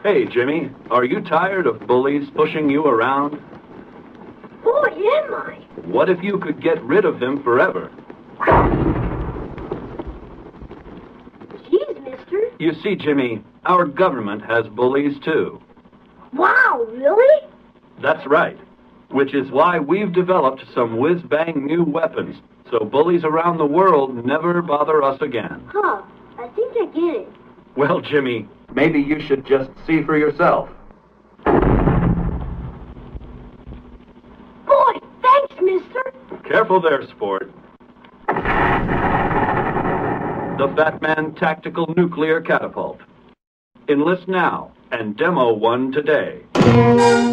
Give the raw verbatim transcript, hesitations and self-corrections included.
Hey, Jimmy, are you tired of bullies pushing you around? Boy, am I. What if you could get rid of them forever? Geez, mister. You see, Jimmy, our government has bullies, too. Wow, really? That's right. Which is why we've developed some whiz-bang new weapons, so bullies around the world never bother us again. Huh, I think I get it. Well, Jimmy, maybe you should just see for yourself. Boy, thanks, mister. Careful there, sport. The Batman Tactical Nuclear Catapult. Enlist now and demo one today.